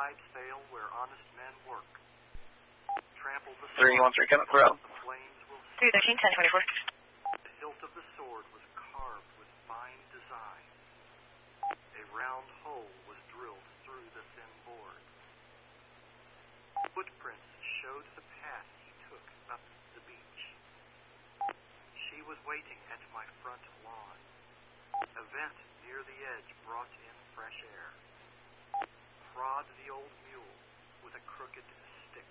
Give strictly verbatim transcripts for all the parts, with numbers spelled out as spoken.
Bribes fail where honest men work. Trample the three one three, coming through. The flames will three thirteen, ten twenty-four. The hilt of the sword was carved with fine design. A round hole was drilled through the thin board. Footprints showed the path he took up the beach. She was waiting at my front lawn. A vent near the edge brought in fresh air. Prod the old mule with a crooked stick.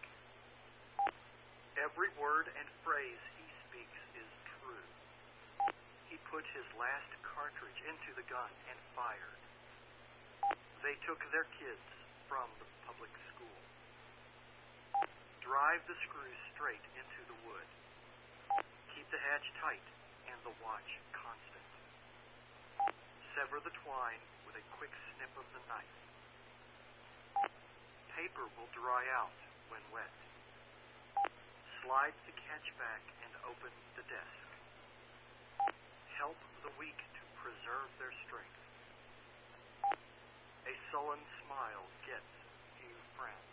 Every word and phrase he speaks is true. He put his last cartridge into the gun and fired. They took their kids from the public school. Drive the screws straight into the wood. Keep the hatch tight and the watch constant. Sever the twine with a quick snip of the knife. Paper will dry out when wet. Slide the catch back and open the desk. Help the weak to preserve their strength. A sullen smile gets few friends.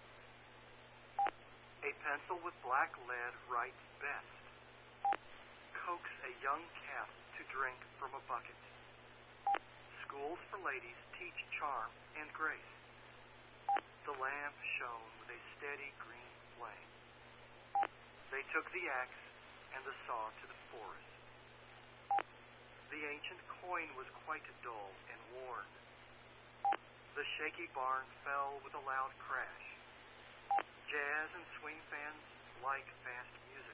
A pencil with black lead writes best. Coax a young calf to drink from a bucket. Schools for ladies teach charm and grace. The lamp shone with a steady green flame. They took the axe and the saw to the forest. The ancient coin was quite dull and worn. The shaky barn fell with a loud crash. Jazz and swing fans like fast music.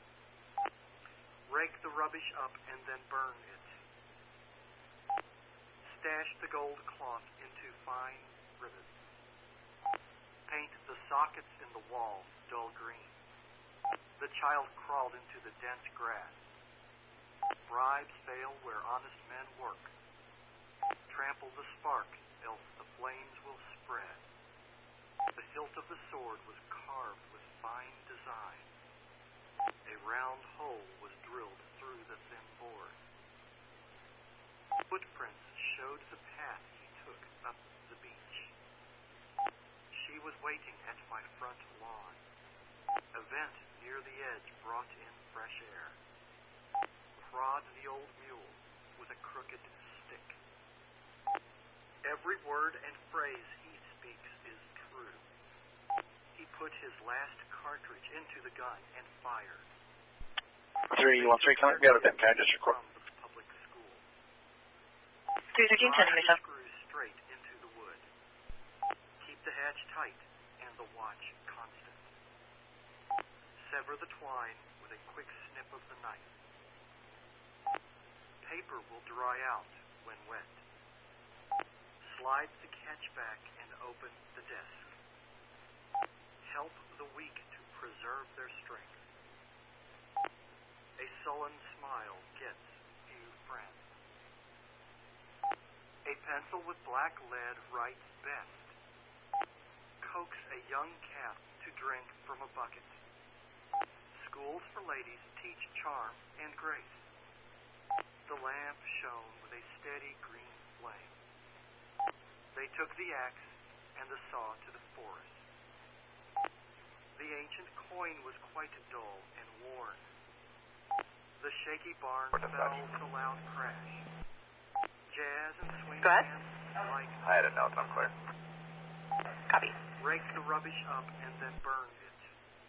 Rake the rubbish up and then burn it. Stash the gold cloth into fine ribbons. Paint the sockets in the wall dull green. The child crawled into the dense grass. Bribes fail where honest men work. Trample the spark, else the flames will spread. The hilt of the sword was carved with fine design. A round hole was drilled through the thin board. Footprints showed the path he took up the beach. She was waiting at my front lawn. A vent near the edge brought in fresh air. Prod the old mule with a crooked stick. Every word and phrase he speaks is true. He put his last cartridge into the gun and fired. three one three, coming together, then can I just record? From the public school. three thirteen, ten twenty-seven. Screws straight into the wood. Keep the hatch tight and the watch constant. Sever the twine with a quick snip of the knife. Paper will dry out when wet. Slide the catch back and open the desk. Help the weak to preserve their strength. A sullen smile gets few friends. A pencil with black lead writes best. Coax a young calf to drink from a bucket. Schools for ladies teach charm and grace. The lamp shone with a steady green flame. They took the axe and the saw to the forest. The ancient coin was quite dull and worn. The shaky barn fell with a loud crash. Jazz and swing Go ahead. fans like I had a note, I'm clear. Copy. rake the rubbish up and then burn it.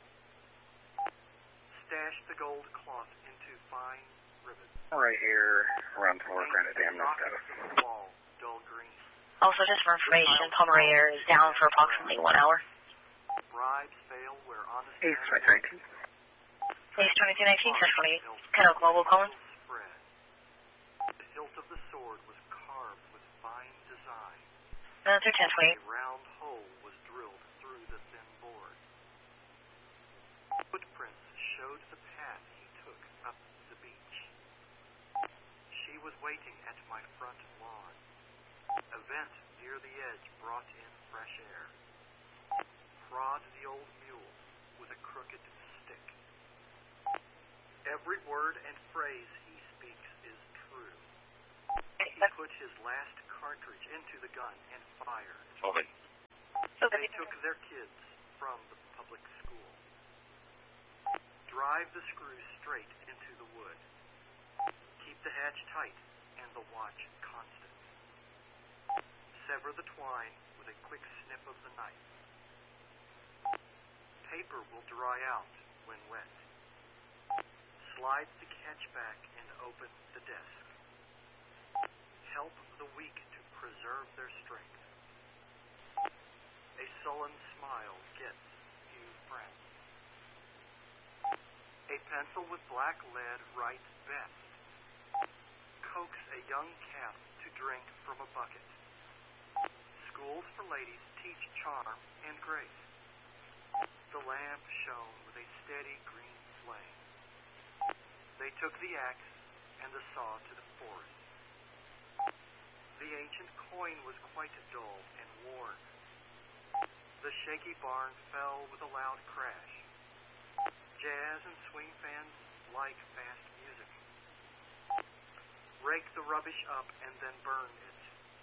Stash the gold cloth into fine ribbons. Right here, around floor, granite dam, this Sockets stuff. in the wall, dull green. Also, just for information, Palmyra Air is down for approximately one hour. Bribes fail where honest East, men twenty nineteen. East twenty-two nineteen, ten twenty-eight. Kind of global calling. spread. The hilt of the sword was carved with fine design. Another ten twenty-eight. A round hole was drilled through the thin board. Footprints showed the path he took up the beach. She was waiting at my front lawn. A vent near the edge brought in fresh air. Prod the old mule with a crooked stick. Every word and phrase he speaks is true. He put his last cartridge into the gun and fired. Okay. So their kids from the public school. Drive the screws straight into the wood. Keep the hatch tight and the watch constant. Sever the twine with a quick snip of the knife. Paper will dry out when wet. Slide the catch back and open the desk. Help the weak to preserve their strength. A sullen smile gets few friends. A pencil with black lead writes best. Coax a young calf to drink from a bucket. Schools for ladies teach charm and grace. The lamp shone with a steady green flame. They took the axe and the saw to the forest. The ancient coin was quite dull and worn. The shaky barn fell with a loud crash. Jazz and swing fans like fast music. Rake the rubbish up and then burn it.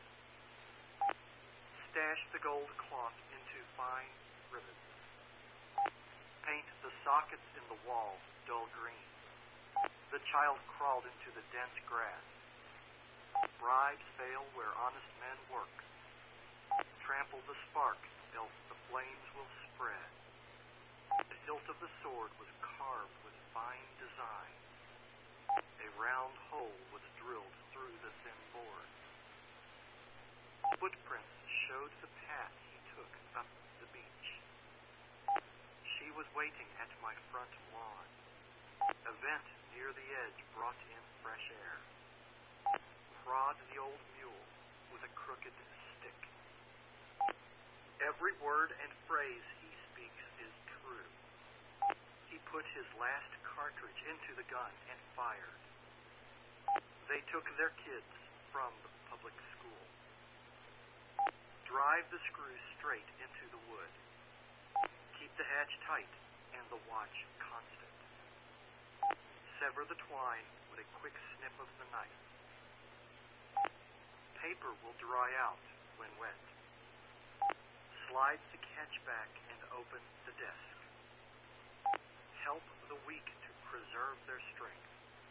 Stash the gold cloth into fine ribbons. Paint the sockets in the wall dull green. The child crawled into the dense grass. Bribes fail where honest men work. Trample the spark, else the flames will spread. The hilt of the sword was carved with fine design. A round hole was drilled through the thin board. Footprints showed the path he took up the beach. She was waiting at my front lawn. A vent near the edge brought in fresh air. Prod the old mule with a crooked stick. Every word and phrase he speaks is true. He put his last cartridge into the gun and fired. They took their kids from the public school. Drive the screws straight into the wood. Keep the hatch tight and the watch constant. Sever the twine with a quick snip of the knife. Paper will dry out when wet. Slide the catch back and open the desk. Help the weak to preserve their strength.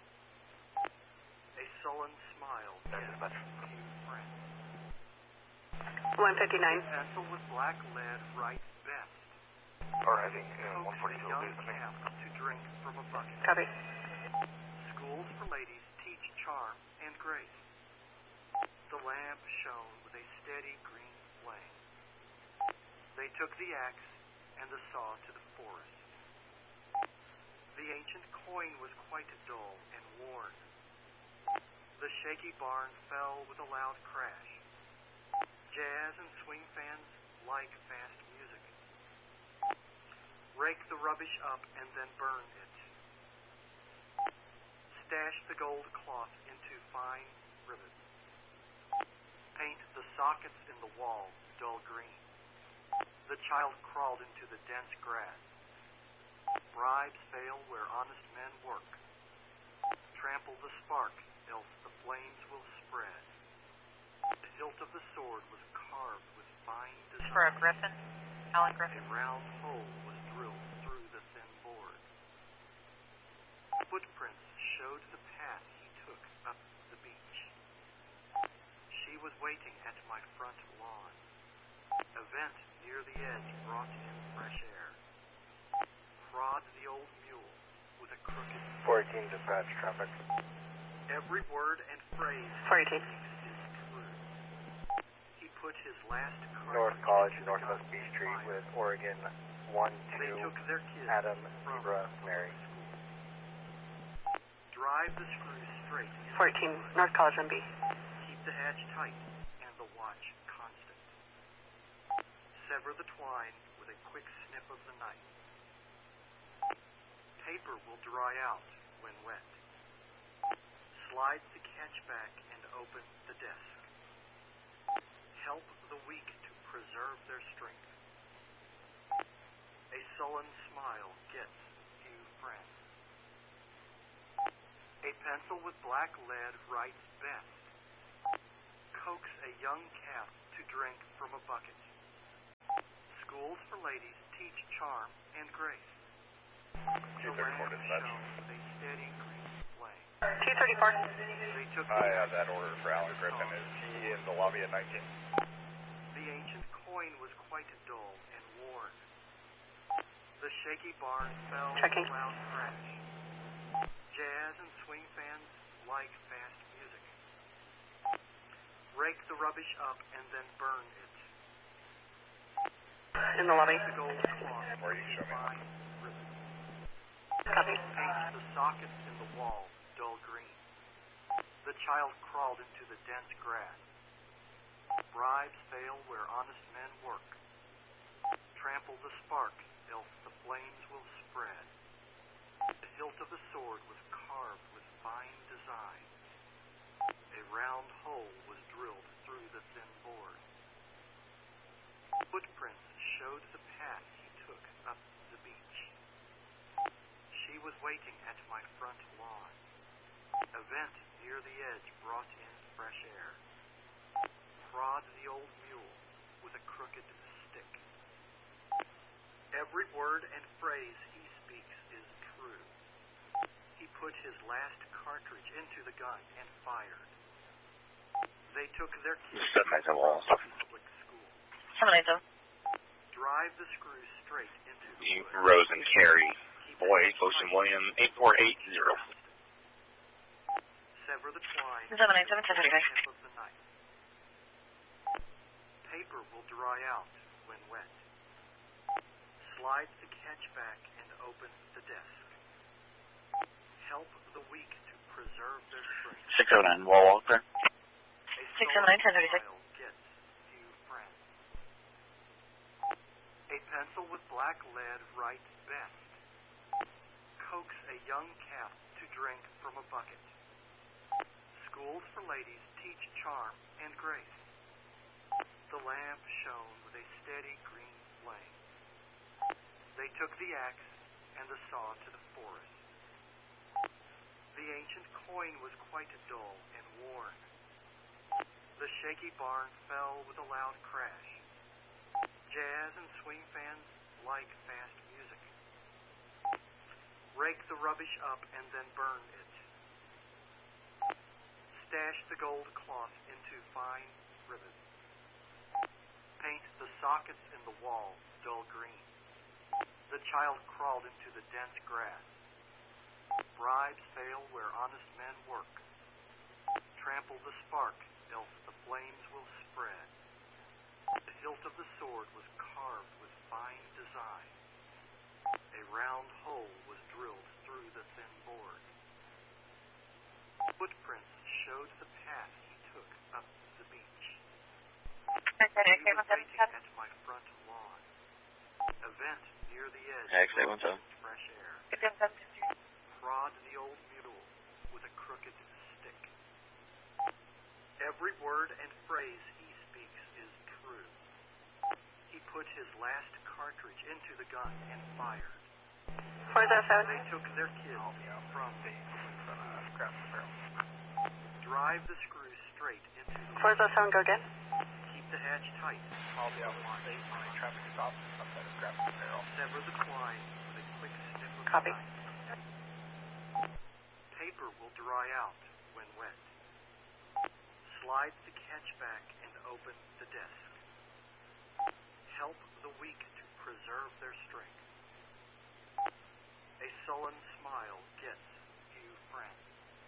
A sullen smile gives few friends. one fifty-nine. A pencil with black lead writes best. Or I think uh, Coax one forty-two a will young do something. calf to drink from a bucket. Copy. Schools for ladies teach charm and grace. The lamp shone with a steady green flame. They took the axe and the saw to the forest. The ancient coin was quite dull and worn. The shaky barn fell with a loud crash. Jazz and swing fans like fast music. Rake the rubbish up and then burn it. Stash the gold cloth into fine ribbons. Paint the sockets in the wall dull green. The child crawled into the dense grass. Bribes fail where honest men work. Trample the spark, else the flames will spread. The hilt of the sword was carved with fine design. For a Griffin? Alan A Griffin? round hole was drilled through the thin board. Footprints showed the path he took up the beach. She was waiting at my front lawn. A vent near the edge brought in fresh air. Prod the old mule with a crooked fourteen dispatch traffic. Every word and phrase four eighteen. is true. He put his last North cartridge College, into the Northwest gun B and Street fired. with Oregon one They two took their kids Adam, from Zebra, the Mary. school. Drive the screws straight into fourteen. the wood. North College M B. Keep the hatch tight and the watch constant. Sever the twine with a quick snip of the knife. Paper will dry out when wet. Slide the catch back and open the desk. Help the weak to preserve their strength. A sullen smile gets few friends. A pencil with black lead writes best. Coax a young calf to drink from a bucket. Schools ladies teach charm and grace. two The thirty-four lamp dispatch. shone with a steady green flame. two thirty-four. They took I the have that order for Alan Griffin. Is he in the lobby at nineteen? The ancient coin was quite dull and worn. The shaky barn fell Checking. with a loud crash. Jazz and swing fans like fast music. Rake the rubbish up and then burn it. In the lobby. The gold cloth Where you show me? fine ribbon. Copy. Paint the sockets in the wall dull green. The child crawled into the dense grass. Bribes fail where honest men work. Trample the spark, else the flames will spread. The hilt of the sword was carved with fine design. A round hole was drilled through the thin board. Footprints showed the path he took up the beach. She was waiting at my front lawn. A vent near the edge brought in fresh air. Prod the old mule with a crooked stick. Every word and phrase he speaks is true. He put his last cartridge into the gun and fired. They took their kids Seven nine seven one. from public school. seven nine seven. Drive the screws straight into the You wood. Rose and Carrie. Keep Boy, the Ocean tight. William, eight four eight zero. Sever the twine. seven nine seven, ten thirty-five. Tip of the knife. Paper will dry out when wet. Slide the catch back and open the desk. Help the weak to preserve their strength. six oh nine, wall walker. A six seven nine, ten thirty-six. smile gets few friends. A pencil with black lead writes best. Coax a young calf to drink from a bucket. Schools for ladies teach charm and grace. The lamp shone with a steady green flame. They took the axe and the saw to the forest. The ancient coin was quite dull and worn. The shaky barn fell with a loud crash. Jazz and swing fans like fast music. Rake the rubbish up and then burn it. Stash the gold cloth into fine ribbon. Paint the sockets in the wall dull green. The child crawled into the dense grass. Bribes fail where honest men work. Trample the spark, else the flames will spread. The hilt of the sword was carved with fine design. A round hole was drilled through the thin board. Footprints showed the path he took up the beach. He was waiting at my front lawn. A vent near the edge X eight one brought seven. in fresh air. Prod the old mule with a crooked stick. Every word and phrase he speaks is true. He put his last cartridge into the gun and fired. four zero seven. They took their kids from the Drive the screws straight into the four zero seven, go again. Keep the hatch tight. I'll be out one eight nine traffic stop outside of Grafton Barrel. Sever the twine with a quick snip of Copy. the knife. Paper will dry out when wet. Slide the catch back and open the desk. Help the weak to preserve their strength. A sullen smile gets few friends.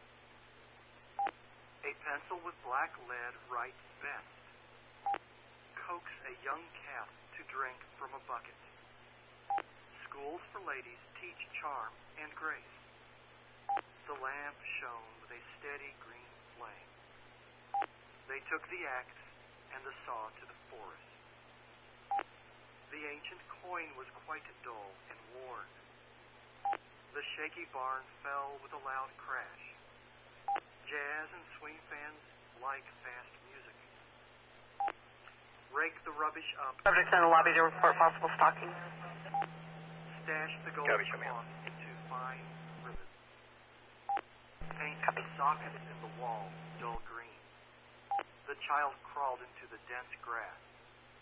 A pencil with black lead writes best. Coax a young calf to drink from a bucket. Schools for ladies teach charm and grace. The lamp shone with a steady green flame. They took the axe and the saw to the forest. The ancient coin was quite dull and worn. The shaky barn fell with a loud crash. Jazz and swing fans like fast music. Rake the rubbish up. Subjects in the lobby to report possible stalking. Stash the gold Copy, come in. cloth into fine ribbon. Paint the sockets in the wall dull green. The child crawled into the dense grass.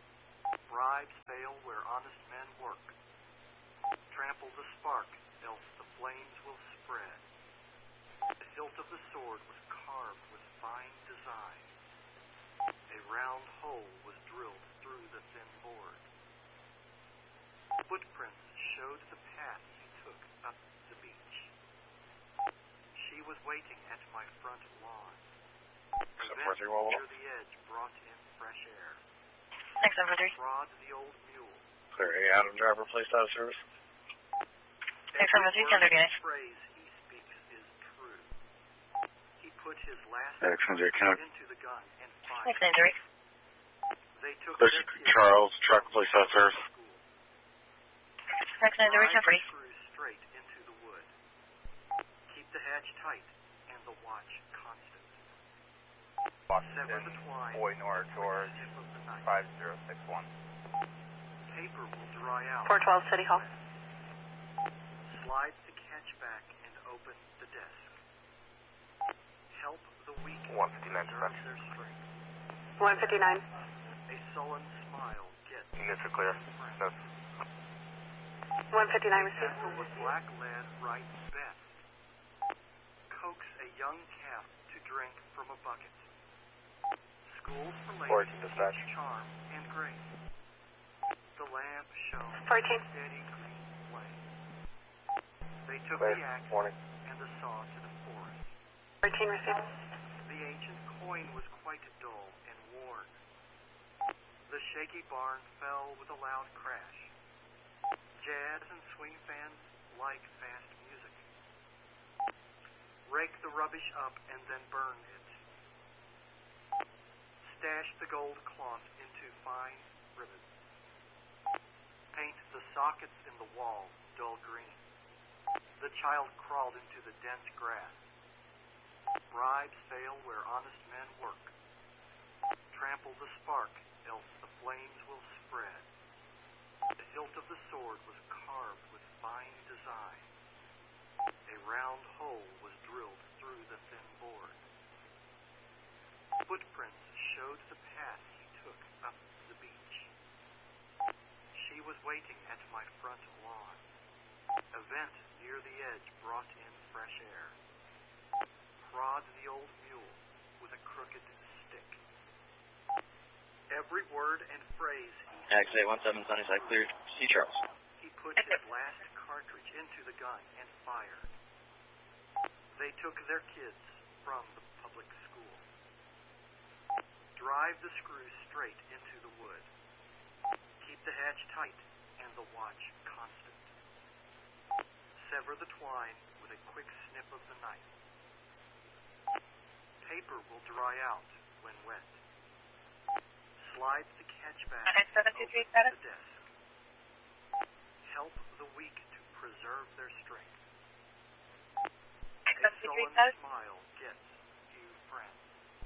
Bribes fail where honest men work. Trample the spark, else the flames will spread. The hilt of the sword was carved with fine design. A round hole was drilled through the thin board. Footprints showed the path he took up the beach. She was waiting at my front lawn. The vent near the edge brought in fresh air. six seven three. Prod the old mule. Clear A, Adam driver, placed out of service. six seven three, Thunder Gas. Phrase he speaks is true. He put his last X hundred, count. into the gun and fired. six seven three. They took This their is kids Charles, truck, placed out of to service. school. six seven three, Drive ten forty. the screw straight into the wood. Keep the hatch tight and the watch constant. Sever the Washington, twine. Boy Nor George, Tip of the knife. five zero six one. Paper will dry out. four twelve City Hall. Slide the catch back and open the desk. Help the weak one fifty-nine preserve dispatch. their strength. one fifty-nine. A sullen smile gets Units are clear. No. one fifty-nine A received. pencil with black lead writes best. Coax a young calf to drink from a bucket. Schools for Forward ladies to dispatch. teach charm and grace. The lamp shone fourteen. steady green flame. They took Clear. the axe Warning. and the saw to the forest. fourteen received. The ancient coin was quite dull and worn. The shaky barn fell with a loud crash. Jazz and swing fans like fast music. Rake the rubbish up and then burn it. Stash the gold cloth into fine ribbons. Paint the sockets in the wall dull green. The child crawled into the dense grass. Bribes fail where honest men work. Trample the spark, else the flames will spread. The hilt of the sword was carved with fine design. A round hole was drilled through the thin board. Footprints showed the path he took up the beach. She was waiting at my front lawn. A vent near the edge brought in fresh air. Prod the old mule with a crooked stick. Every word and phrase he X eight one seven Sunnyside cleared. C Charles. He put his last cartridge into the gun and fired. They took their kids from the public school. Drive the screw straight into the wood. Keep the hatch tight and the watch constant. Sever the twine with a quick snip of the knife. Paper will dry out when wet. Slide the catch back Okay, seven two three seven. over the desk. Help the weak to preserve their strength. A seven two three sullen seven. smile gets few friends.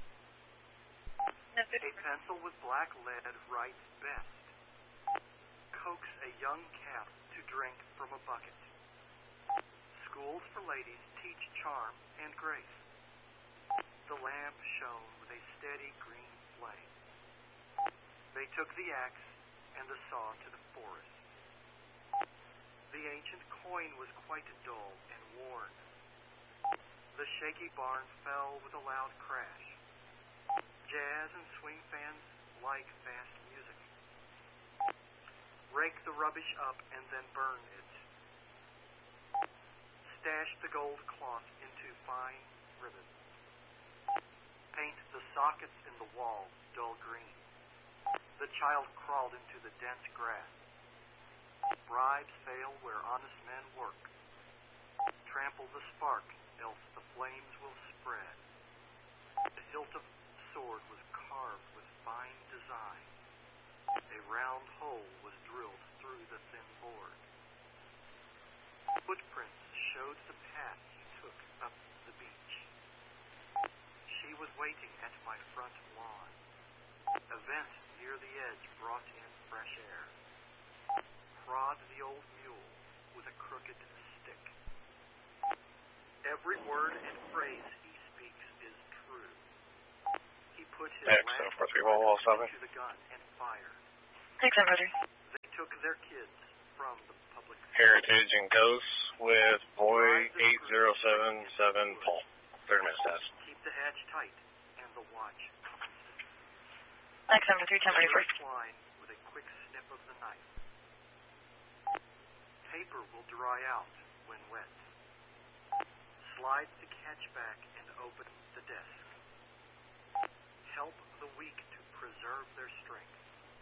No, A pencil with black lead writes best. Coax a young calf to drink from a bucket. Schools for ladies teach charm and grace. The lamp shone with a steady green flame. They took the axe and the saw to the forest. The ancient coin was quite dull and worn. The shaky barn fell with a loud crash. Jazz and swing fans like fast music. Rake the rubbish up and then burn it. Stash the gold cloth into fine ribbons. Paint the sockets in the wall dull green. The child crawled into the dense grass. Bribes fail where honest men work. Trample the spark, else the flames will spread. The hilt of the sword was carved with fine design. A round hole was drilled through the thin board. Footprints showed the path he took up the beach. She was waiting at my front lawn. A vent near the edge brought in fresh air. Prod the old mule with a crooked stick. Every word and phrase he speaks is true. He put his X last four three one one seven. into the gun and fired. six seven three. They took their kids from the public school. Heritage and Ghosts with Boy eight zero seven seven Paul. thirty minutes past. Keep the hatch tight and the watch constant. six seven three, ten forty-four. Twine with a quick snip of the knife. Paper will dry out when wet. Slide the catch back and open the desk. Help the weak to preserve their strength.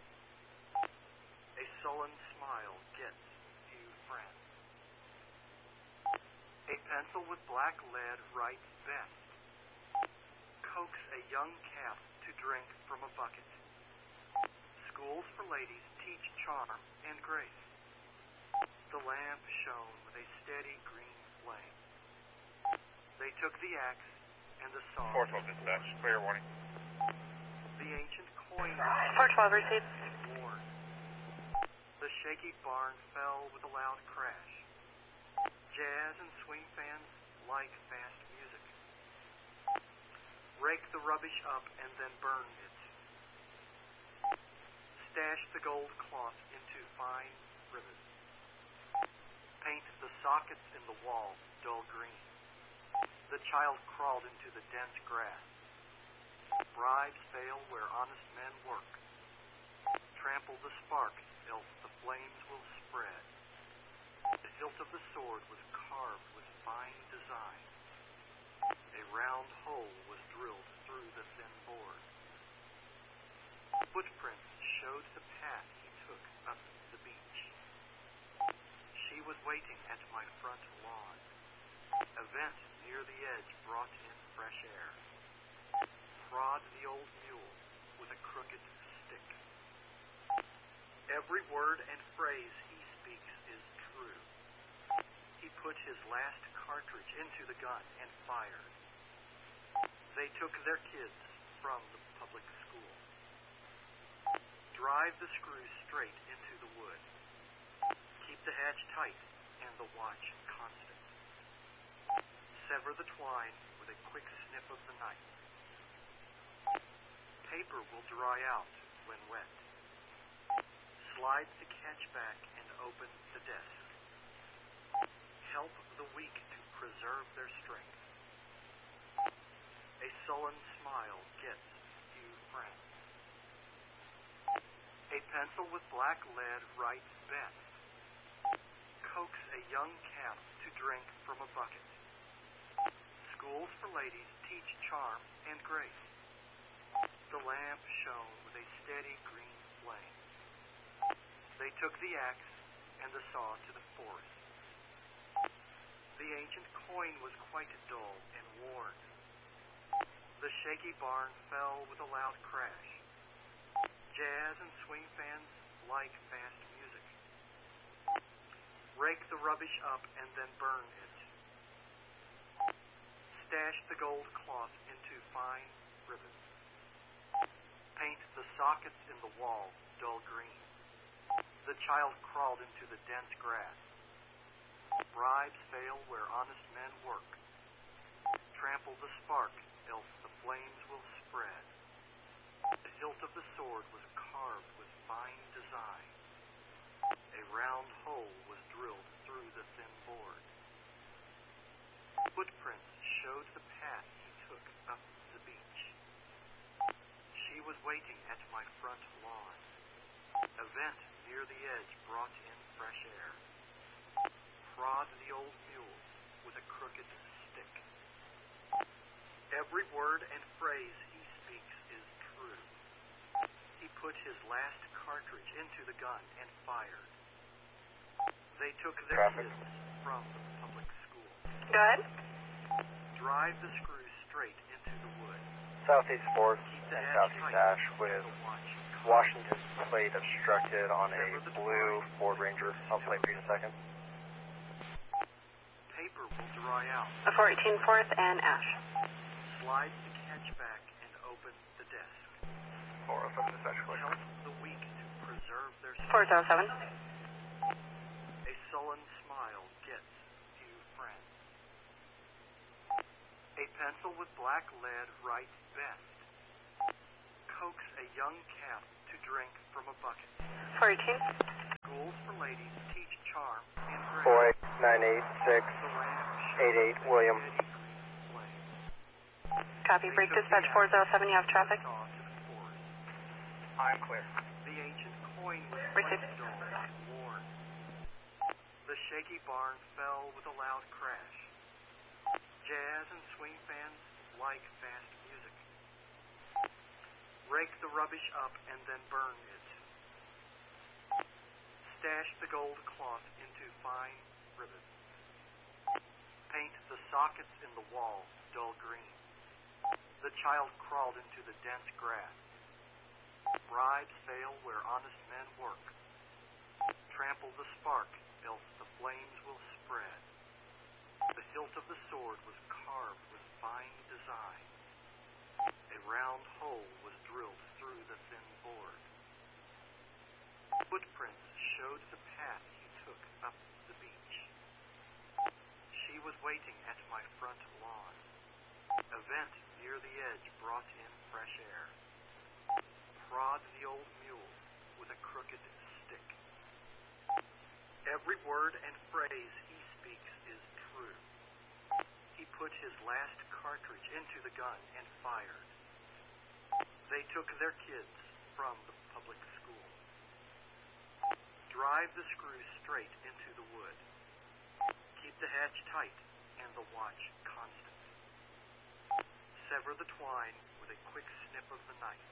A sullen smile gets few friends. A pencil with black lead writes best. Coax a young calf to drink from a bucket. Schools for ladies teach charm and grace. The lamp shone with a steady green flame. They took the axe and the saw. four twelve dispatch, clear warning. The ancient coin four twelve received. worn. The shaky barn fell with a loud crash. Jazz and swing fans like fast music. Rake the rubbish up and then burn it. Stash the gold cloth into fine ribbons. Paint the sockets in the wall dull green. The child crawled into the dense grass. Bribes fail where honest men work. Trample the sparks, else the flames will spread. The hilt of the sword was carved with fine design. A round hole was drilled through the thin board. Footprints showed the path he took up the beach. She was waiting at my front lawn. A vent near the edge brought in fresh air. Prod the old mule with a crooked stick. Every word and phrase he speaks is true. He put his last cartridge into the gun and fired. They took their kids from the public school. Drive the screws straight into the wood. Keep the hatch tight and the watch constant. Sever the twine with a quick snip of the knife. Paper will dry out when wet. Slide the catch back and open the desk. Help the weak to preserve their strength. A sullen smile gets few friends. A pencil with black lead writes best. Coax a young calf to drink from a bucket. Schools for ladies teach charm and grace. The lamp shone with a steady green flame. They took the axe and the saw to the forest. The ancient coin was quite dull and worn. The shaky barn fell with a loud crash. Jazz and swing fans like fast music. Rake the rubbish up and then burn it. Stash the gold cloth into fine ribbons. Paint the sockets in the wall dull green. The child crawled into the dense grass. Bribes fail where honest men work. Trample the spark, else the flames will spread. The hilt of the sword was carved with fine design. A round hole was drilled through the thin board. Footprints showed the path he took up the beach. She was waiting at my front lawn. A vent near the edge brought in fresh air. Prod the old mule with a crooked stick. Every word and phrase he speaks is true. He put his last cartridge into the gun and fired. They took their Traffic. kids from the public school. Go ahead. Drive the screws straight into the wood. Southeast Fourth Keep the and hatch Southeast tight Ash and with the watch constant. Washington plate obstructed on a blue Ford Ranger. I'll plate for you in a second. Paper will dry out. four eighteen Fourth and Ash. Slide the catch back and open the desk. four oh seven dispatch, clear. Help the weak to preserve their four strength. oh seven. A sullen smile gets few friends. A pencil with black lead writes best. Coax a young calf to drink from a bucket. four eighteen. Schools for ladies teach charm and grace. Boy nine eight six The lamp eight eight William. steady green flame. Copy. Break dispatch four zero seven. You have traffic. Saw to the forest. I'm clear. The ancient coin was Receive. quite dull and worn. The shaky barn fell with a loud crash. Jazz and swing fans like fast music. Rake the rubbish up and then burn it. Stash the gold cloth into fine ribbons. Paint the sockets in the wall dull green. The child crawled into the dense grass. Bribes fail where honest men work. Trample the spark, else the flames will spread. The hilt of the sword was carved with fine design. A round hole was drilled through the thin board. Footprints showed the path he took up the beach. She was waiting at my front lawn. A vent near the edge brought in fresh air. Prod the old mule with a crooked stick. Every word and phrase he speaks is true. He put his last cartridge into the gun and fired. They took their kids from the public school. Drive the screw straight into the wood. Keep the hatch tight and the watch constant. Sever the twine with a quick snip of the knife.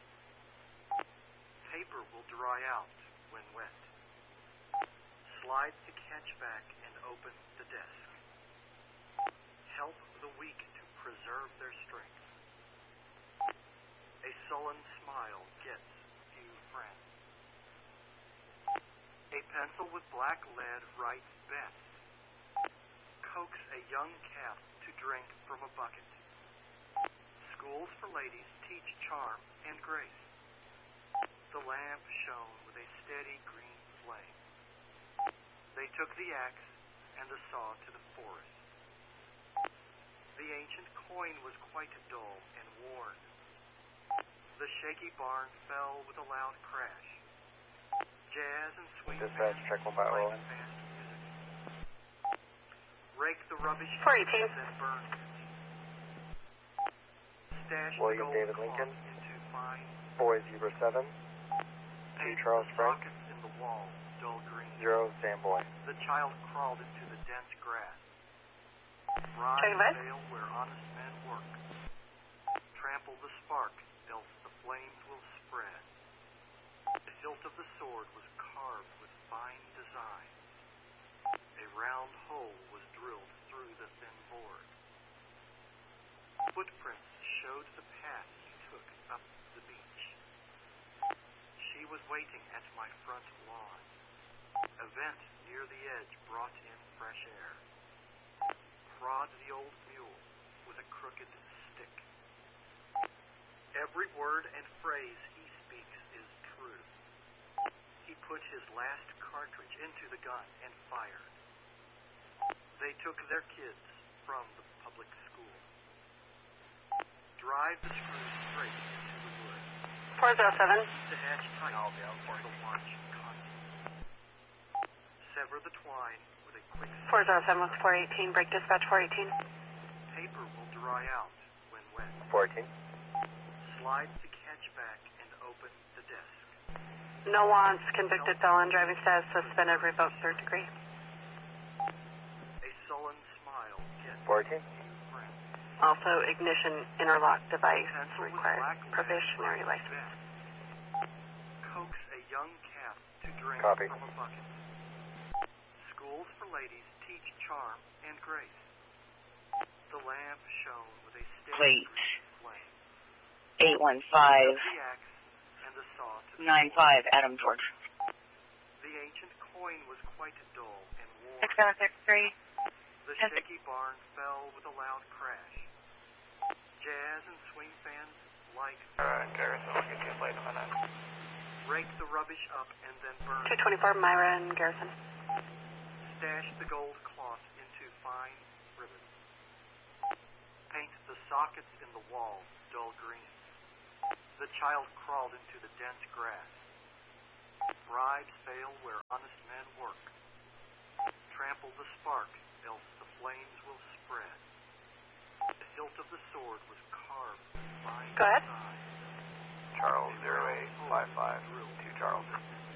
Paper will dry out when wet. Slide the catch back and open the desk. Help the weak to preserve their strength. A sullen smile gets few friends. A pencil with black lead writes best. Coax a young calf to drink from a bucket. Schools for ladies teach charm and grace. The lamp shone with a steady green flame. They took the axe and the saw to the forest. The ancient coin was quite dull and worn. The shaky barn fell with a loud crash. Jazz and swing Dispatch, bands check one by like Orland. fast music. Rake the rubbish four up eighteen. and then burn it. Stash William the gold David cloth Lincoln. into fine. Boy zebra seven. Paint Charles the Frank. sockets in the wall dull green. Zero Sam Boy. The child crawled into the dense grass. Bribes Check that. fail where honest men work. Trample the spark, else the flames will spread. The hilt of the sword was carved with fine design. A round hole was drilled through the thin board. Footprints showed the path he took up the beach. She was waiting at my front lawn. A vent near the edge brought in fresh air. Prod the old mule with a crooked stick. Every word and phrase he speaks is true. He put his last cartridge into the gun and fired. They took their kids from the public school. Drive the screw straight into the wood. four zero seven. Keep the hatch tight and the watch constant. Sever the twine with a quick snip. four zero seven with four eighteen. Break dispatch four eighteen. Paper will dry out when wet. fourteen. Slide the catch back and open the desk. No wants. Convicted felon. Driving status suspended. Revoked third degree. A sullen smile gets fourteen. few friends. Also, ignition interlock device Pencil with required. black lead Probationary writes license. best. Coax a young calf to drink Copy. from a bucket. Schools for ladies teach charm and grace. The lamp shone with a steady Wait. green flame. eight one five The axe and the saw to the nine five Adam George. The ancient coin was quite dull and worn. six seven six three. The Yes, sir. shaky barn fell with a loud crash. Jazz and swing fans like Alright, Garrison, I'll get you late in a minute. rake the rubbish up and then burn two it. twenty-four Myra and Garrison. Stash the gold cloth into fine ribbons. Paint the sockets in the wall dull green. The child crawled into the dense grass. Bribes fail where honest men work. Trample the spark, else the flames will spread. The hilt of the sword was carved with fine Go ahead. design. Charles zero eight five five two Charles.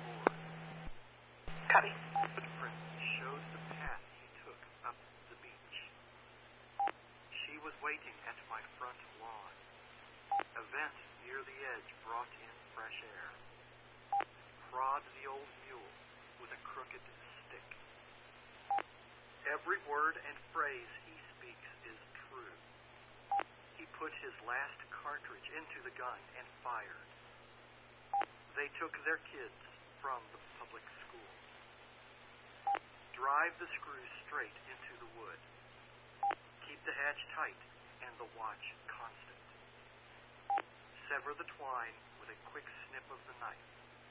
Copy. Footprint showed the path he took up the beach. She was waiting at my front lawn. A vent near the edge brought in fresh air. Prod the old mule with a crooked stick. Every word and phrase he speaks is true. He put his last cartridge into the gun and fired. They took their kids from the public school. Drive the screws straight into the wood. Keep the hatch tight and the watch constant. Sever the twine with a quick snip of the knife.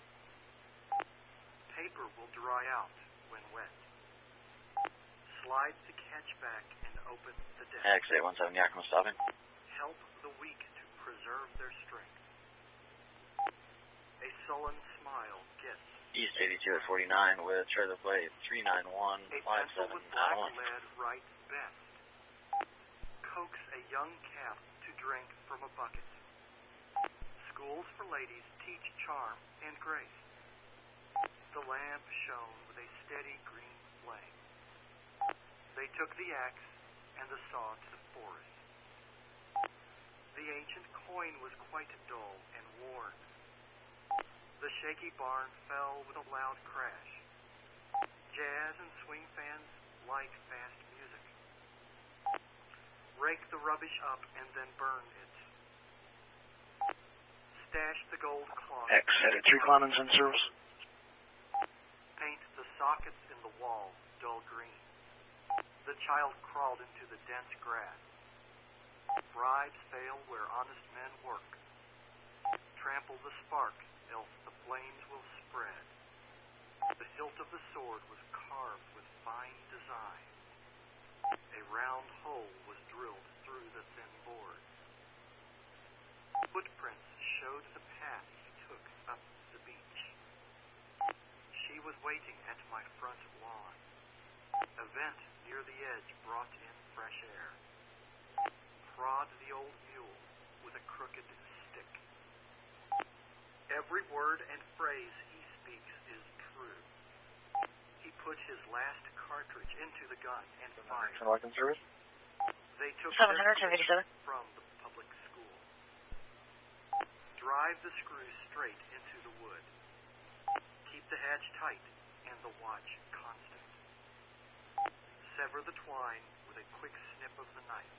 Paper will dry out when wet. Slide the catch back and open the desk. X eight one seven Yakima stopping. Help the weak to preserve their strength. A sullen smile gets East eighty-two at forty-nine with trailer plate three nine one a five pencil seven with black nine one. lead writes best. Coax a young calf to drink from a bucket. Schools for ladies teach charm and grace. The lamp shone with a steady green flame. They took the axe and the saw to the forest. The ancient coin was quite dull and worn. The shaky barn fell with a loud crash. Jazz and swing fans like fast music. Rake the rubbish up and then burn it. Stash the gold cloth. X headed three Clemens in service. Paint the sockets in the wall dull green. The child crawled into the dense grass. Bribes fail where honest men work. Trample the spark, else the flames will spread. The hilt of the sword was carved with fine design. A round hole was drilled through the thin board. Footprints showed the path he took up the beach. She was waiting at my front lawn. A vent near the edge brought in fresh air. Prod the old mule with a crooked stick. Every word and phrase he speaks is true. He put his last cartridge into the gun and fired. Welcome service. They took seven their hundred, seven kids eighty-seven. from the public school. Drive the screws straight into the wood. Keep the hatch tight and the watch constant. Sever the twine with a quick snip of the knife.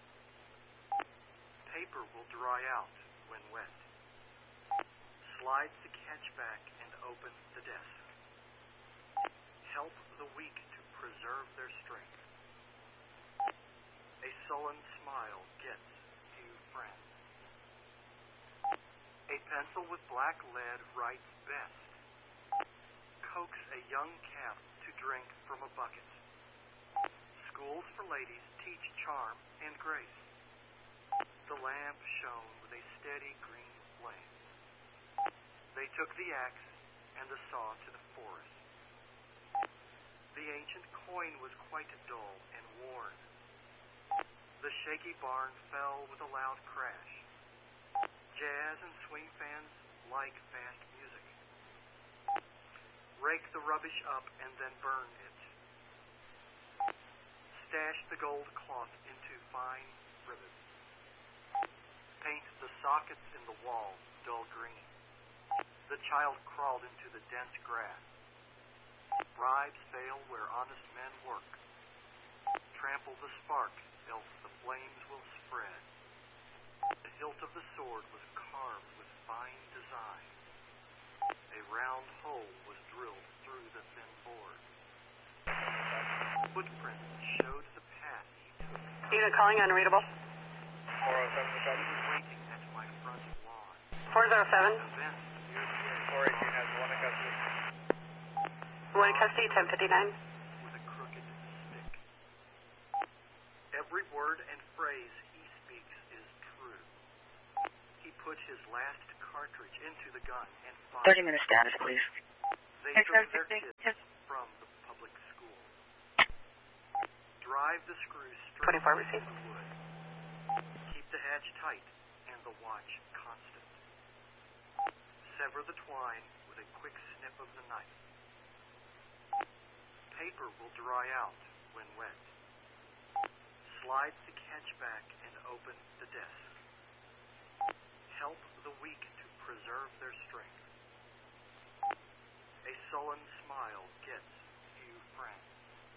Paper will dry out when wet. Slide the catch back and open the desk. Help the weak to preserve their strength. A sullen smile gets few friends. A pencil with black lead writes best. Coax a young calf to drink from a bucket. Schools for ladies teach charm and grace. The lamp shone with a steady green flame. They took the axe and the saw to the forest. The ancient coin was quite dull and worn. The shaky barn fell with a loud crash. Jazz and swing fans like fast music. Rake the rubbish up and then burn it. Stash the gold cloth into fine ribbons. Paint the sockets in the wall dull green. The child crawled into the dense grass. Bribes fail where honest men work. Trample the spark, else the flames will spread. The hilt of the sword was carved with fine design. A round hole was drilled through the thin board. Footprints showed the path he took. Unit calling unreadable. four oh seven He was waiting at my front lawn. four oh seven. A vent near the edge four eighteen has one in custody. One in custody, ten fifty-nine. with a crooked stick. Every word and phrase he speaks is true. He put his last cartridge into the gun and fired. thirty minute status, please. They took their kids from the public school. Drive the screws straight twenty-four into received. the wood. Keep the hatch tight and the watch constant. Sever the twine with a quick snip of the knife. Paper will dry out when wet. Slide the catch back and open the desk. Help the weak to preserve their strength. A sullen smile gets few friends.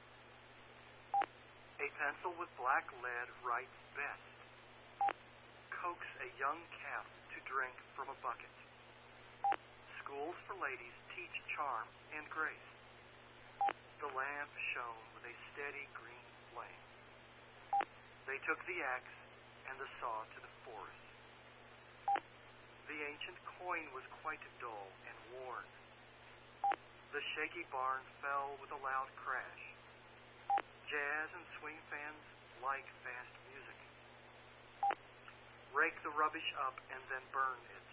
A pencil with black lead writes best. Coax a young calf to drink from a bucket. Schools for ladies teach charm and grace. The lamp shone with a steady green flame. They took the axe and the saw to the forest. The ancient coin was quite dull and worn. The shaky barn fell with a loud crash. Jazz and swing fans like fast music. Rake the rubbish up and then burn it.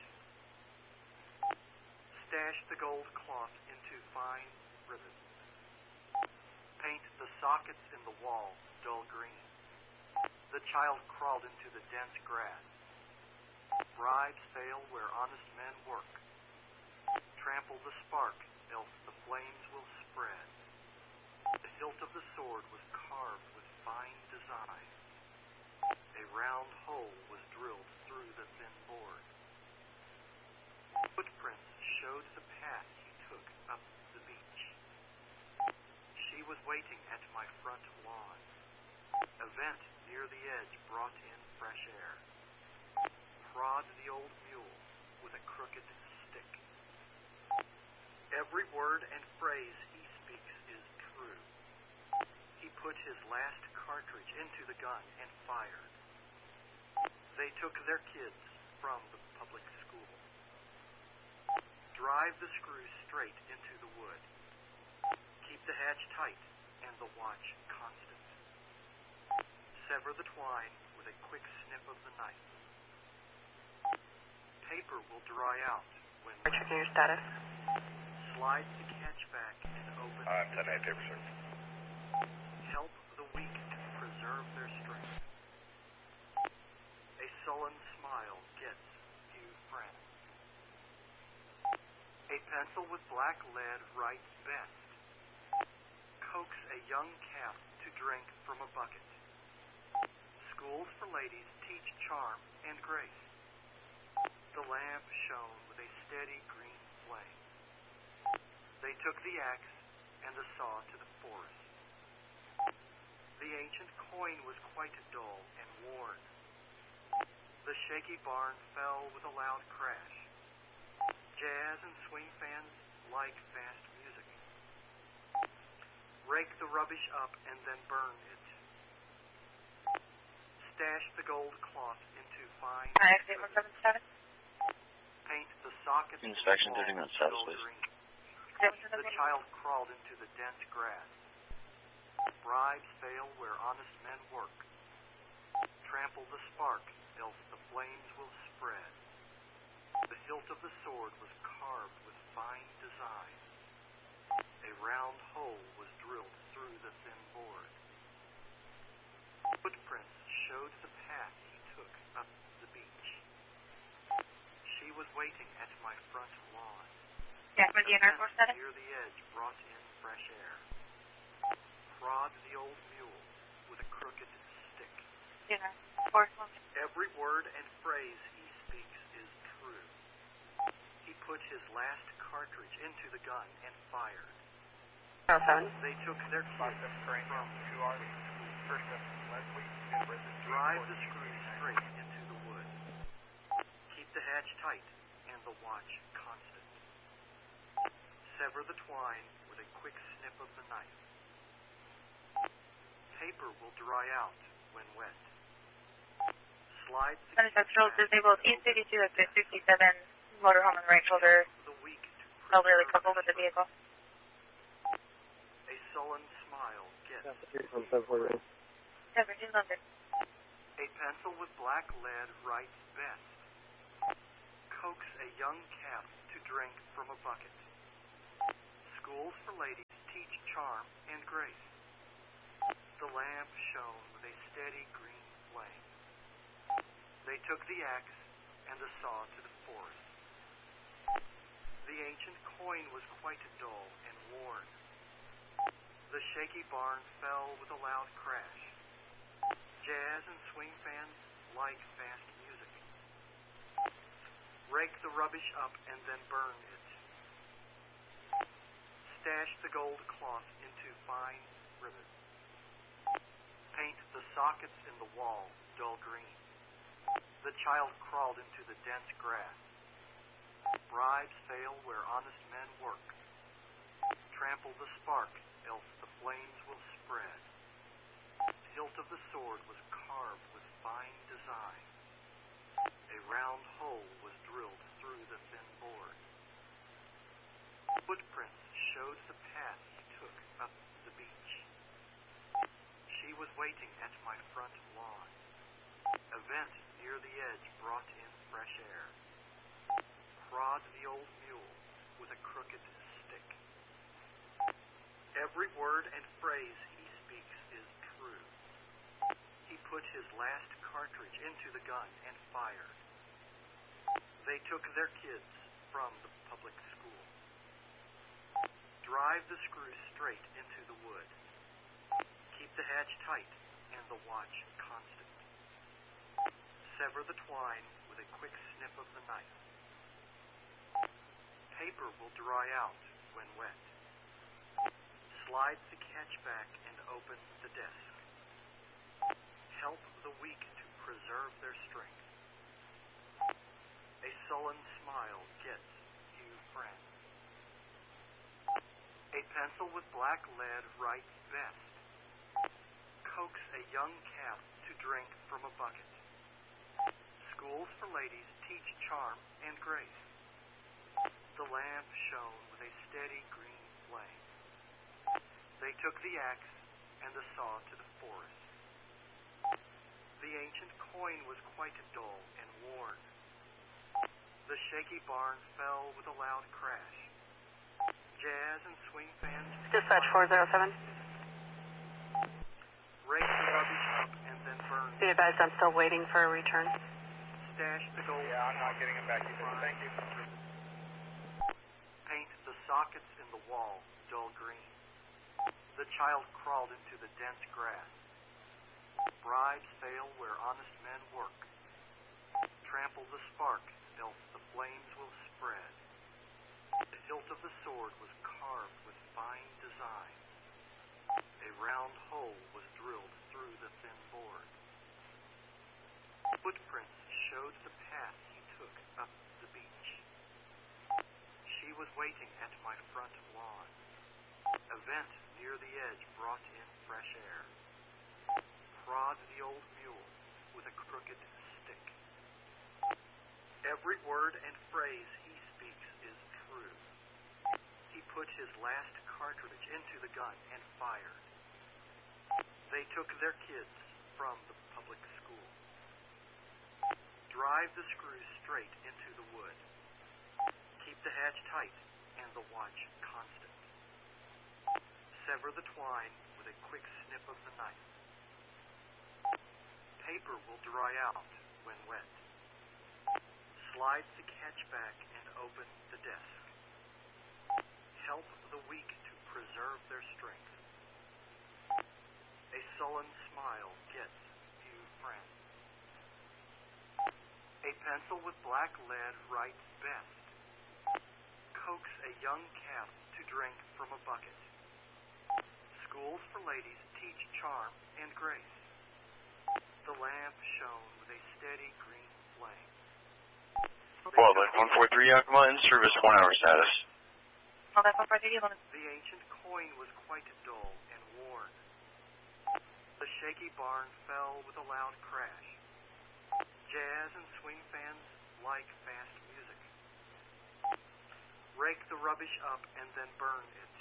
Stash the gold cloth into fine ribbons. Paint the sockets in the wall dull green. The child crawled into the dense grass. Bribes fail where honest men work. Trample the spark, else the flames will spread. The hilt of the sword was carved with fine design. A round hole was drilled through the thin board. Footprints showed the path he took up the beach. She was waiting at my front lawn. A vent near the edge brought in fresh air. Prod the old mule with a crooked stick. Every word and phrase he speaks is true. He put his last cartridge into the gun and fired. They took their kids from the public school. Drive the screws straight into the wood. Keep the hatch tight and the watch constant. Sever the twine with a quick snip of the knife. Paper will dry out when wet. Checking your status. Slide the catch back and open. I'm ten eight paper, sir. Help the weak to preserve their strength. A sullen smile gets few friends. A pencil with black lead writes best. Coax a young calf to drink from a bucket. Schools for ladies teach charm and grace. The lamp shone with a steady green flame. They took the axe and the saw to the forest. The ancient coin was quite dull and worn. The shaky barn fell with a loud crash. Jazz and swing fans like fast music. Rake the rubbish up and then burn it. Stash the gold cloth into fine ribbons. Paint the sockets Inspection in the thirty wall minutes status, dull please. green. The child crawled into the dense grass. Bribes fail where honest men work. Trample the spark, else the flames will spread. The hilt of the sword was carved with fine design. A round hole was drilled through the thin board. Footprints showed the path he took up the beach. She was waiting at my front lawn. Yeah, for the A inner vent status. near the edge brought in fresh air. Prod the old mule with a crooked stick. Dinner. Fourth one. Every word and phrase he speaks is true. He put his last cartridge into the gun and fired. oh seven. They took their kids from Two Army. First up, Leslie. Drive the screws straight into the wood. Keep the hatch tight and the watch constant. Sever the twine with a quick snip of the knife. Paper will dry out when wet. Slide the Center Central disabled East fifty-two at fifty-seven motorhome and right shoulder the weak to elderly preserve couple with the their vehicle. strength. A sullen smile gets Seventeen London. A pencil with black lead writes best. coax a young calf to drink from a bucket. Schools for ladies teach charm and grace. The lamp shone with a steady green flame. They took the axe and the saw to the forest. The ancient coin was quite dull and worn. The shaky barn fell with a loud crash. Jazz and swing fans like fast music. Rake the rubbish up and then burn it. Stash the gold cloth into fine ribbon. Paint the sockets in the wall dull green. The child crawled into the dense grass. Bribes fail where honest men work. Trample the spark, else the flames will spread. The hilt of the sword was carved with fine design. A round hole was drilled through the thin board. Footprints showed the path he took up the beach. She was waiting at my front lawn. A vent near the edge brought in fresh air. Prod the old mule with a crooked stick. Every word and phrase he speaks is true. He put his last cartridge into the gun and fired. They took their kids from the public school. Drive the screws straight into the wood. Keep the hatch tight and the watch constant. Sever the twine with a quick snip of the knife. Paper will dry out when wet. Slide the catch back and open the desk. Help the weak to preserve their strength. A sullen smile gets you friends. A pencil with black lead writes best. Coax a young calf to drink from a bucket. Schools for ladies teach charm and grace. The lamp shone with a steady green flame. They took the axe and the saw to the forest. The ancient coin was quite dull and worn. The shaky barn fell with a loud crash. Jazz and swing fans... Dispatch four zero seven. Rake the rubbish up and then burn. Be advised I'm still waiting for a return. Stash the gold... Yeah, I'm not getting it back either. Thank you. Paint the sockets in the wall dull green. The child crawled into the dense grass. Bribes fail where honest men work. Trample the spark, else the flames will spread. The hilt of the sword was carved with fine design. A round hole was drilled through the thin board. Footprints showed the path he took up the beach. She was waiting at my front lawn. A vent near the edge brought in fresh air. Prod the old mule with a crooked stick. Every word and phrase he speaks is true. He put his last cartridge into the gun and fired. They took their kids from the public school. Drive the screws straight into the wood. Keep the hatch tight and the watch constant. Sever the twine with a quick snip of the knife. Paper will dry out when wet. Slide the catch back and open the desk. Help the weak to preserve their strength. A sullen smile gets you friends. A pencil with black lead writes best. Coax a young calf to drink from a bucket. Schools for ladies teach charm and grace. The lamp shone with a steady green flame. Wildlife one four three Yakima in service, one hour status. Wildlife one four three, The ancient coin was quite dull and worn. The shaky barn fell with a loud crash. Jazz and swing fans like fast music. Rake the rubbish up and then burn it.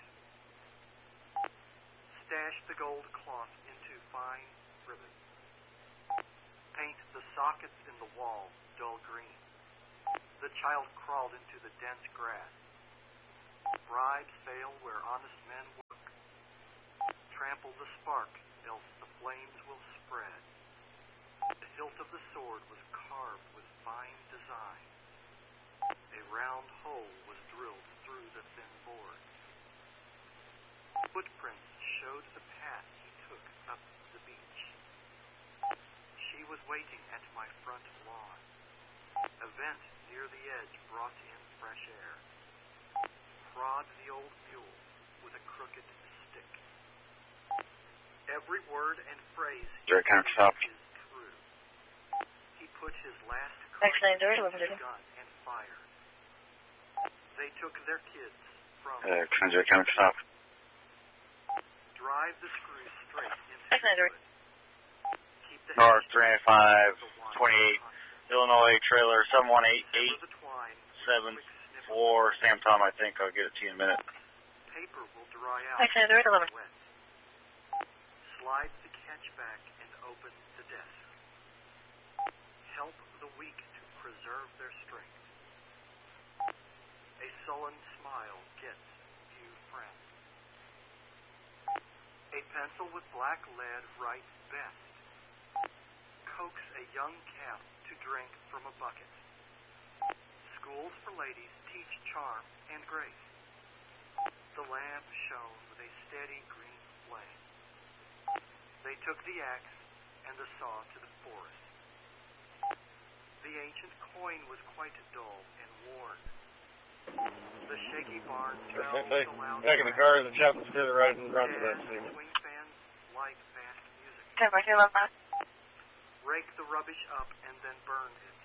Stash the gold cloth into fine ribbon. Paint the sockets in the wall dull green. The child crawled into the dense grass. Bribes fail where honest men work. Trample the spark, else the flames will spread. The hilt of the sword was carved with fine design. A round hole was drilled through the thin board. Footprints showed the path he took up the beach. She was waiting at my front lawn. A vent near the edge brought in fresh air. Prod the old mule with a crooked stick. Every word and phrase he Direct counter stop. is true. He put his last Actually, cartridge direct into delivery. the gun and fired. They took their kids from Uh, direct counter stop. drive the screw straight into Actually, the direct. wood. Keep the North hatch three ninety-five, the wine twenty-eight, constant. Illinois trailer seven one eight Sever eight the twine with a seven quick snip of four. Sam Tom, I think I'll get it to you in a minute. paper will dry out. Actually, direct delivery. Wet. Slide the catch back and open the desk. Help the weak to preserve their strength. A sullen smile gets few friends. A pencil with black lead writes best. Coax a young calf to drink from a bucket. Schools for ladies teach charm and grace. The lamp shone with a steady green flame. They took the axe and the saw to the forest. The ancient coin was quite dull and worn. The shaky barn fell with a loud Back in the crash. car, the chapel's to the right and front of that Jazz scene. and swing fans like fast music. ten four two eleven. Rake the rubbish up and then burn it.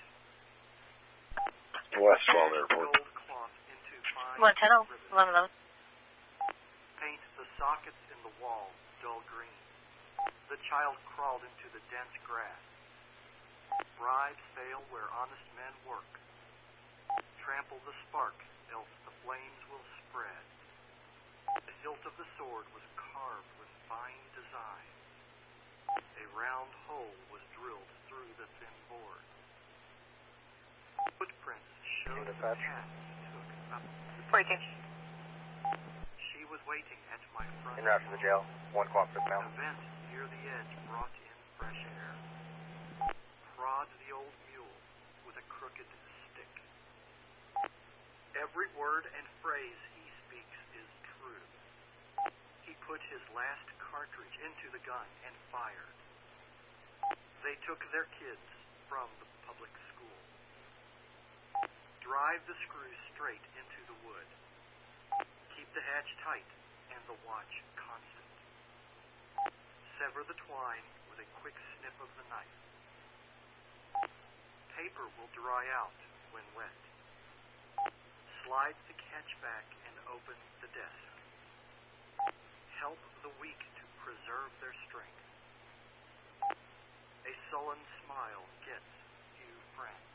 Westfall Dash the Airport. gold cloth into fine one ten ribbons. eleven eleven. Paint the sockets in the wall dull green. The child crawled into the dense grass. Bribes fail where honest men work. Trample the spark, else the flames will spread. The hilt of the sword was carved with fine design. A round hole was drilled through the thin board. Footprints showed the Dispatch. path he took up the forty-two. She was waiting at my front En route to the jail. One cooperative A male. vent near the edge brought in fresh air. Prod the old mule with a crooked stick. Every word and phrase he speaks is true. He put his last cartridge into the gun and fired. They took their kids from the public school. Drive the screw straight into the wood. Keep the hatch tight and the watch constant. Sever the twine with a quick snip of the knife. Paper will dry out when wet. Slide the catch back and open the desk. Help the weak to preserve their strength. A sullen smile gets few friends.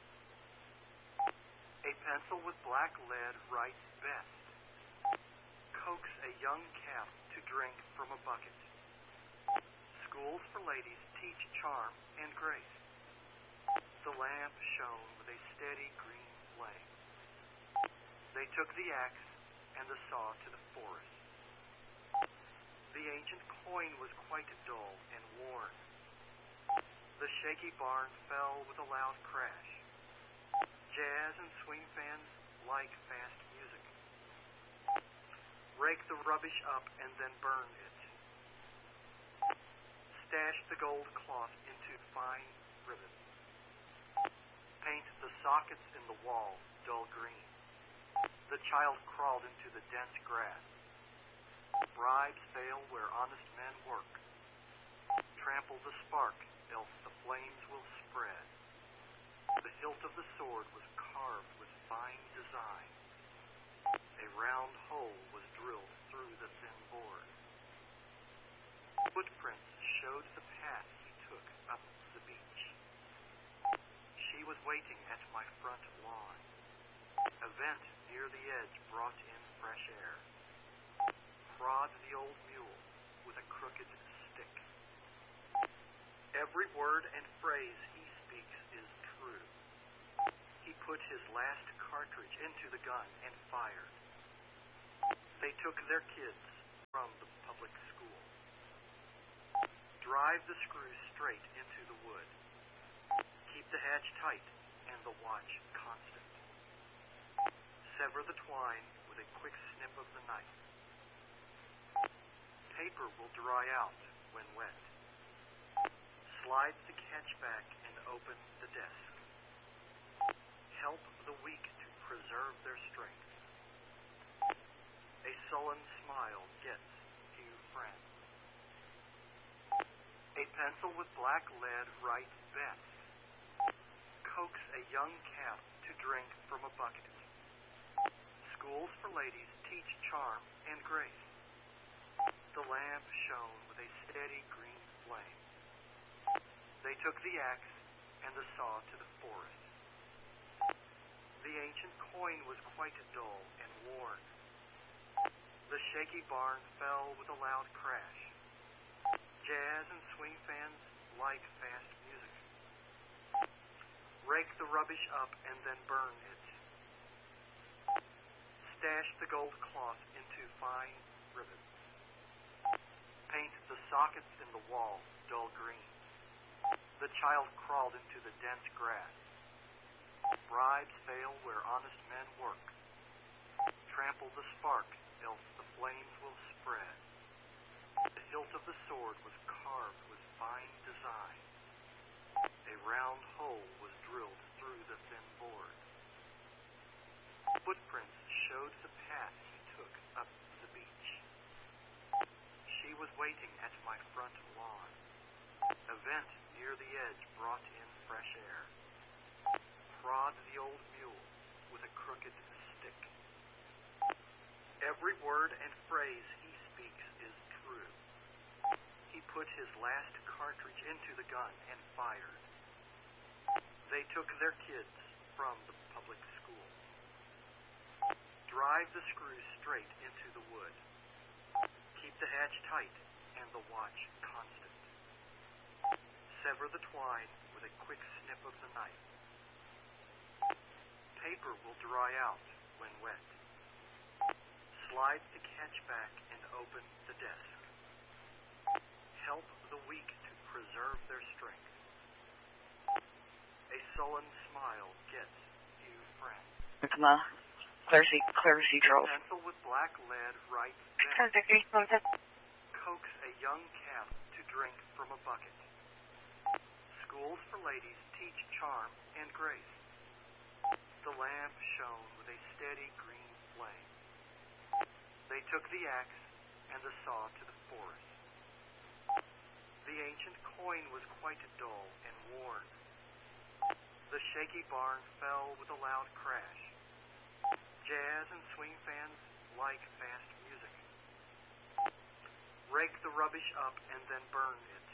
A pencil with black lead writes best. Coax a young calf to drink from a bucket. Schools for ladies teach charm and grace. The lamp shone with a steady green flame. They took the axe and the saw to the forest. The ancient coin was quite dull and worn. The shaky barn fell with a loud crash. Jazz and swing fans like fast music. Rake the rubbish up and then burn it. Stash the gold cloth into fine ribbons. Paint the sockets in the wall dull green. The child crawled into the dense grass. Bribes fail where honest men work. Trample the spark, else the flames will spread. The hilt of the sword was carved with fine design. A round hole was drilled through the thin board. Footprints showed the path he took up the beach. She was waiting at my front lawn. A vent near the edge brought in fresh air. Prod the old mule with a crooked stick. Every word and phrase he speaks is true. He put his last cartridge into the gun and fired. They took their kids from the public school. Drive the screws straight into the wood. Keep the hatch tight and the watch constant. Sever the twine with a quick snip of the knife. Paper will dry out when wet. Slide the catch back and open the desk. Help the weak to preserve their strength. A sullen smile gets few friends. A pencil with black lead writes best. Coax a young calf to drink from a bucket. Schools for ladies teach charm and grace. The lamp shone with a steady green flame. They took the axe and the saw to the forest. The ancient coin was quite dull and worn. The shaky barn fell with a loud crash. Jazz and swing fans like fast music. Rake the rubbish up and then burn it. Stash the gold cloth into fine ribbons. Paint the sockets in the wall dull green. The child crawled into the dense grass. Bribes fail where honest men work. Trample the spark, else the flames will spread. The hilt of the sword was carved with fine design. A round hole was drilled through the thin board. Footprints showed the path he took up the beach. She was waiting at my front lawn. A vent near the edge brought in fresh air. Prod the old mule with a crooked stick. Every word and phrase he speaks is true. He put his last cartridge into the gun and fired. They took their kids from the public school. Drive the screws straight into the wood. Keep the hatch tight and the watch constant. Sever the twine with a quick snip of the knife. Paper will dry out when wet. Slide the catch back and open the desk. Help the weak to preserve their strength. A sullen smile gets few friends. Come Clarity, Clarity Grove. Pencil with black lead writes Ten best. fifty, one ten. Coax a young calf to drink from a bucket. Schools for ladies teach charm and grace. The lamp shone with a steady green flame. They took the axe and the saw to the forest. The ancient coin was quite dull and worn. The shaky barn fell with a loud crash. Jazz and swing fans like fast music. Rake the rubbish up and then burn it.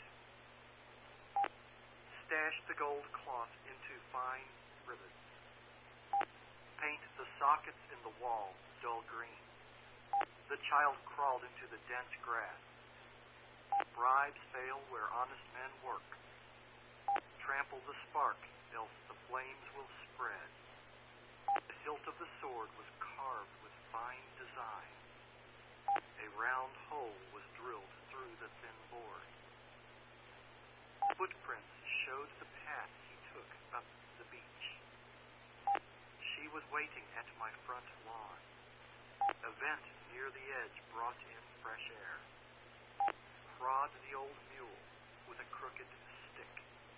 Stash the gold cloth into fine ribbons. Paint the sockets in the wall dull green. The child crawled into the dense grass. Bribes fail where honest men work. Trample the spark, else the flames will spread. The hilt of the sword was carved with fine design. A round hole was drilled through the thin board. Footprints showed the path he took up the beach. She was waiting at my front lawn. A vent near the edge brought in fresh air. Prod the old mule with a crooked stick.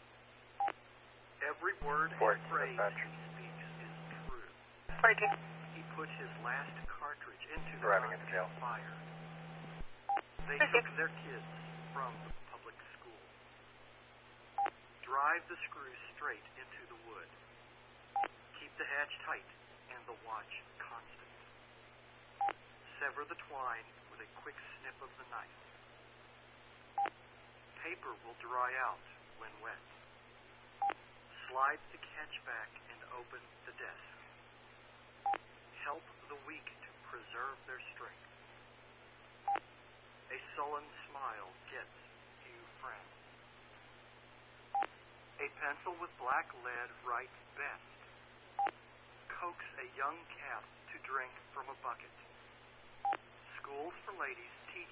Every word and phrase he speaks is true. forty-two. He put his last cartridge into the Driving gun into jail. and fired. They Okay. took their kids from the public school. Drive the screws straight into the wood. Keep the hatch tight and the watch constant. Sever the twine with a quick snip of the knife. Paper will dry out when wet. Slide the catch back and open the desk. Help the weak to preserve their strength. A sullen smile gets few friends. A pencil with black lead writes best. coax a young calf to drink from a bucket. Schools for ladies